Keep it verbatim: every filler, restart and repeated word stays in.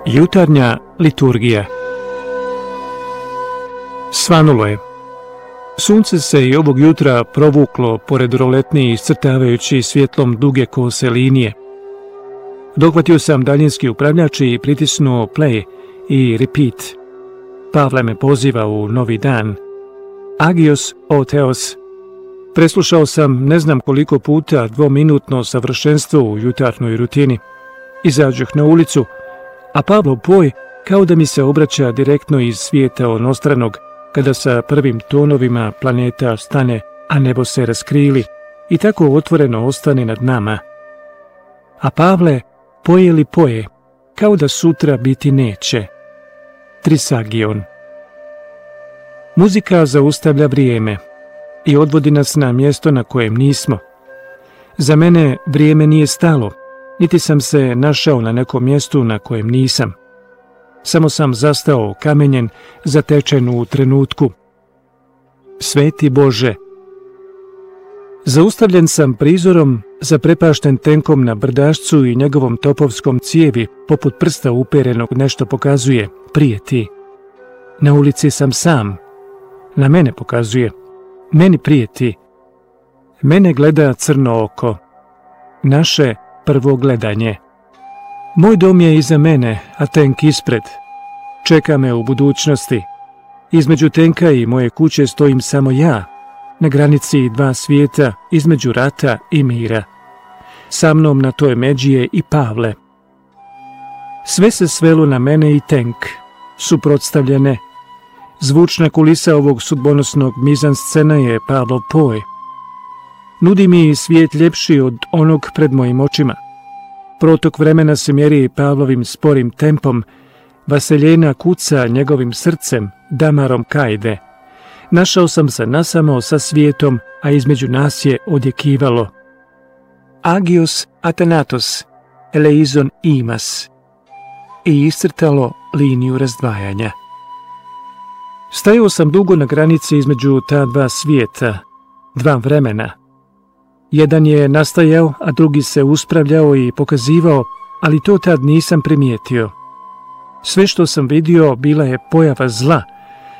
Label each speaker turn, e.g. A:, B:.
A: Jutarnja liturgija. Svanulo je. Sunce se i ovog jutra provuklo pored roletni iscrtavajući svjetlom duge kose linije. Dohvatio sam daljinski upravljač i pritisnuo play i repeat. Pavle me poziva u novi dan. Agios o Theos. Preslušao sam ne znam koliko puta dvominutno savršenstvo u jutarnjoj rutini. Izađoh na ulicu, a Pavlov poj kao da mi se obraća direktno iz svijeta onostranog, kada sa prvim tonovima planeta stane, a nebo se raskrili i tako otvoreno ostane nad nama. A Pavle, poje li poje, kao da sutra biti neće. Trisagion. Muzika zaustavlja vrijeme i odvodi nas na mjesto na kojem nismo. Za mene vrijeme nije stalo, niti sam se našao na nekom mjestu na kojem nisam. Samo sam zastao kamenjen, zatečen u trenutku. Sveti Bože! Zaustavljen sam prizorom, zaprepašten tenkom na brdašcu i njegovom topovskom cijevi, poput prsta uperenog nešto pokazuje, prijeti. Na ulici sam sam. Na mene pokazuje. Meni prijeti. Mene gleda crno oko. Naše prvo gledanje. Moj dom je iza mene, a tenk ispred. Čeka me u budućnosti. Između tenka i moje kuće stojim samo ja, na granici dva svijeta, između rata i mira. Sa mnom na toj međi je i Pavle. Sve se svelo na mene i tenk, suprotstavljene. Zvučna kulisa ovog sudbonosnog mizanscena je Pavlov poj. Nudi mi svijet ljepši od onog pred mojim očima. Protok vremena se mjeri Pavlovim sporim tempom, vaseljena kuca njegovim srcem, damarom kajde. Našao sam se nasamo sa svijetom, a između nas je odjekivalo. Agios Athanatos, eleizon imas. I iscrtalo liniju razdvajanja. Stajao sam dugo na granici između ta dva svijeta, dva vremena. Jedan je nastajao, a drugi se uspravljao i pokazivao, ali to tad nisam primijetio. Sve što sam vidio bila je pojava zla,